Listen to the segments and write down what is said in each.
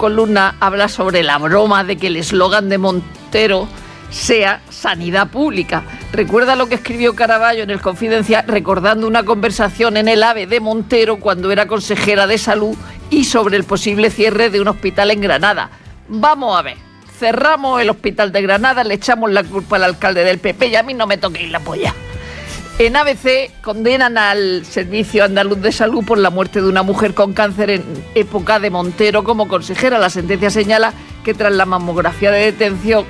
columna habla sobre la broma de que el eslogan de Montero sea sanidad pública. Recuerda lo que escribió Caraballo en el Confidencial, recordando una conversación en el AVE de Montero cuando era consejera de Salud y sobre el posible cierre de un hospital en Granada. Vamos a ver, cerramos el hospital de Granada, le echamos la culpa al alcalde del PP y a mí no me toquéis la polla. En ABC condenan al Servicio Andaluz de Salud por la muerte de una mujer con cáncer en época de Montero como consejera. La sentencia señala que tras la mamografía de detención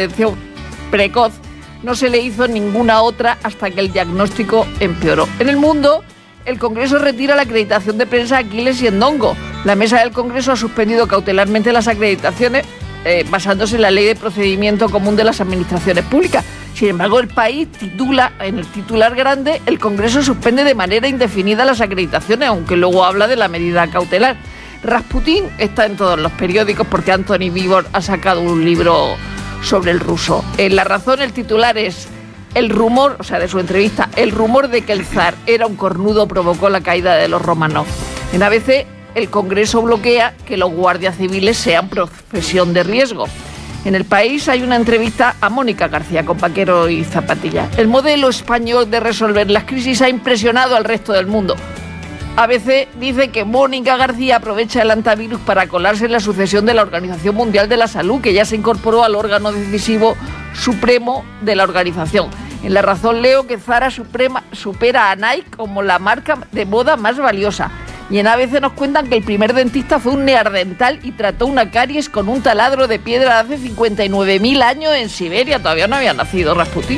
precoz no se le hizo ninguna otra hasta que el diagnóstico empeoró. En El Mundo, el Congreso retira la acreditación de prensa a Aquiles y Endongo. La mesa del Congreso ha suspendido cautelarmente las acreditaciones basándose en la Ley de Procedimiento Común de las Administraciones Públicas. Sin embargo, El País titula, en el titular grande, el Congreso suspende de manera indefinida las acreditaciones, aunque luego habla de la medida cautelar. Rasputín está en todos los periódicos porque Anthony Vivor ha sacado un libro sobre el ruso. En La Razón el titular es el rumor, o sea, de su entrevista, el rumor de que el zar era un cornudo provocó la caída de los Romanov. En ABC, el Congreso bloquea que los guardias civiles sean profesión de riesgo. En El País hay una entrevista a Mónica García con vaquero y zapatilla. El modelo español de resolver las crisis ha impresionado al resto del mundo. ABC dice que Mónica García aprovecha el antivirus para colarse en la sucesión de la Organización Mundial de la Salud, que ya se incorporó al órgano decisivo supremo de la organización. En La Razón leo que Zara supera a Nike como la marca de moda más valiosa. Y en ABC nos cuentan que el primer dentista fue un neandertal y trató una caries con un taladro de piedra hace 59.000 años en Siberia. Todavía no había nacido Rasputín.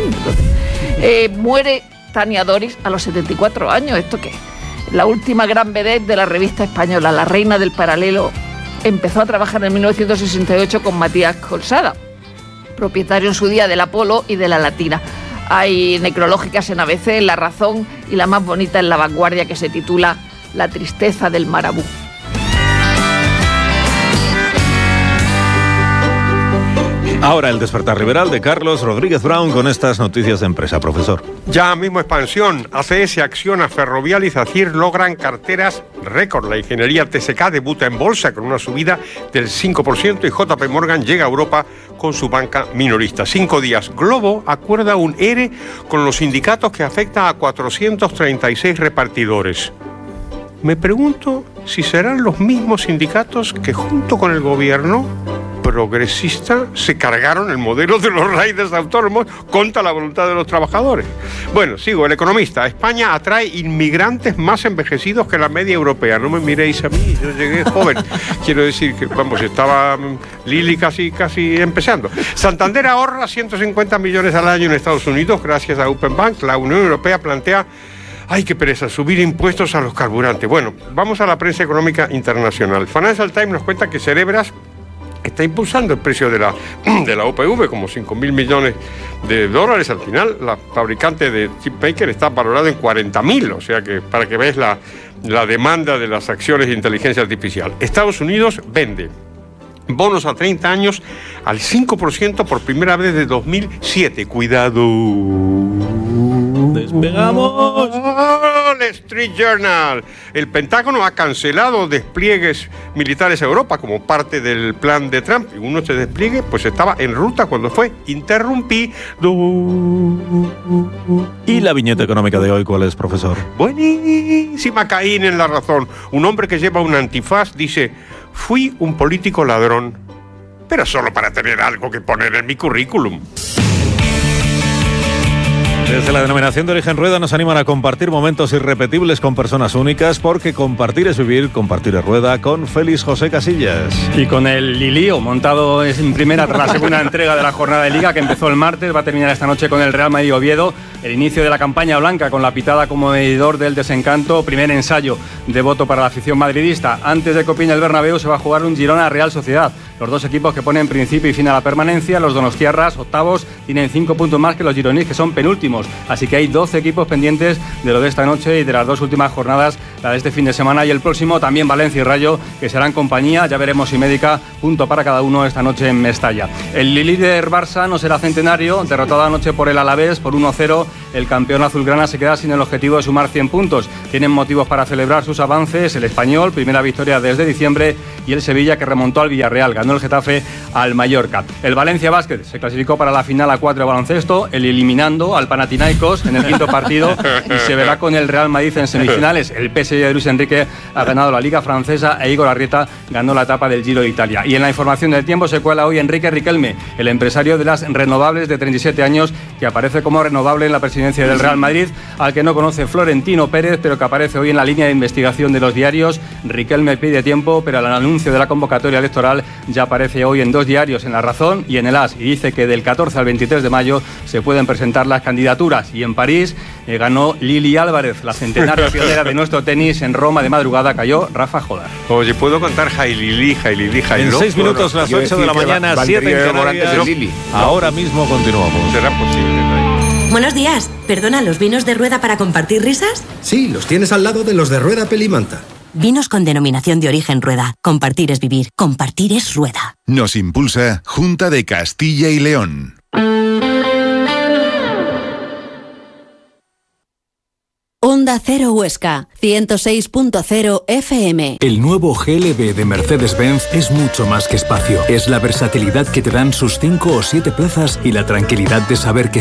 Muere Tania Doris a los 74 años. ¿Esto qué? La última gran vedette de la revista española, la reina del paralelo, empezó a trabajar en 1968 con Matías Colsada, propietario en su día del Apolo y de La Latina. Hay necrológicas en ABC, en La Razón, y la más bonita en La Vanguardia, que se titula La tristeza del marabú. Ahora el despertar liberal de Carlos Rodríguez Brown con estas noticias de empresa, profesor. Ya mismo expansión. ACS, Acciona, Ferrovial y Zacir logran carteras récord. La ingeniería TSK debuta en bolsa con una subida del 5% y JP Morgan llega a Europa con su banca minorista. 5 días. Globo acuerda un ERE con los sindicatos que afecta a 436 repartidores. Me pregunto si serán los mismos sindicatos que junto con el gobierno progresista se cargaron el modelo de los riders autónomos contra la voluntad de los trabajadores. Bueno, sigo, El Economista. España atrae inmigrantes más envejecidos que la media europea. No me miréis a mí, yo llegué joven. Quiero decir que, vamos, estaba Lili casi empezando. Santander ahorra 150 millones al año en Estados Unidos gracias a Open Bank. La Unión Europea plantea, ¡ay, qué pereza!, subir impuestos a los carburantes. Bueno, vamos a la prensa económica internacional. Financial Times nos cuenta que Cerebras está impulsando el precio de la OPV, como 5.000 millones de dólares. Al final, la fabricante de chipmaker está valorada en 40.000, o sea que para que veas la demanda de las acciones de inteligencia artificial. Estados Unidos vende bonos a 30 años al 5% por primera vez desde 2007. ¡Cuidado! ¡Despegamos! Wall Street Journal. El Pentágono ha cancelado despliegues militares a Europa como parte del plan de Trump. Y uno de estos despliegues pues estaba en ruta cuando fue interrumpido. ¿Y la viñeta económica de hoy cuál es, profesor? Buenísima. Caín en La Razón. Un hombre que lleva un antifaz dice: fui un político ladrón, pero solo para tener algo que poner en mi currículum. Desde la denominación de origen Rueda nos animan a compartir momentos irrepetibles con personas únicas, porque compartir es vivir, compartir es Rueda, con Félix José Casillas. Y con el Lilío, montado en primera tras la segunda entrega de la jornada de Liga, que empezó el martes, va a terminar esta noche con el Real Madrid Oviedo. El inicio de la campaña blanca, con la pitada como medidor del desencanto, primer ensayo de voto para la afición madridista. Antes de que opine el Bernabéu se va a jugar un Girona Real Sociedad. Los dos equipos que ponen principio y fin a la permanencia. Los donostiarras, octavos, tienen 5 puntos más que los gironís, que son penúltimos. últimos. Así que hay 12 equipos pendientes de lo de esta noche y de las 2 últimas jornadas, la de este fin de semana y el próximo, también Valencia y Rayo, que serán compañía. Ya veremos si Médica, punto para cada uno esta noche en Mestalla. El líder Barça no será centenario, derrotado anoche por el Alavés por 1-0. El campeón azulgrana se queda sin el objetivo de sumar 100 puntos. Tienen motivos para celebrar sus avances: el Español, primera victoria desde diciembre, y el Sevilla, que remontó al Villarreal, ganó el Getafe al Mallorca. El Valencia Basket se clasificó para la final a 4 de baloncesto, eliminando al Panathinaikos en el quinto partido, y se verá con el Real Madrid en semifinales. El PSG de Luis Enrique ha ganado la Liga Francesa e Igor Arrieta ganó la etapa del Giro de Italia. Y en la información del tiempo se cuela hoy Enrique Riquelme, el empresario de las renovables, de 37 años, que aparece como renovable en la presidencia del Real Madrid, al que no conoce Florentino Pérez, pero que aparece hoy en la línea de investigación de los diarios. Riquelme pide tiempo, pero el anuncio de la convocatoria electoral ya aparece hoy en 2 diarios, en La Razón y en el AS, y dice que del 14 al 23 de mayo se pueden presentar las candidaturas. Y en París ganó Lili Álvarez, la centenaria pionera de nuestro tenis. En Roma de madrugada cayó Rafa Jodar. Oye, ¿puedo contar Jailili? En 6 minutos, las 8 de la mañana, 7 en Canarias. Ahora mismo continuamos. ¿Será posible? Buenos días. Perdona, ¿los vinos de Rueda para compartir risas? Sí, los tienes al lado de los de Rueda Pelimanta. Vinos con denominación de origen Rueda. Compartir es vivir. Compartir es Rueda. Nos impulsa Junta de Castilla y León. Onda Cero Huesca, 106.0 FM. El nuevo GLB de Mercedes-Benz es mucho más que espacio. Es la versatilidad que te dan sus 5 o 7 plazas y la tranquilidad de saber que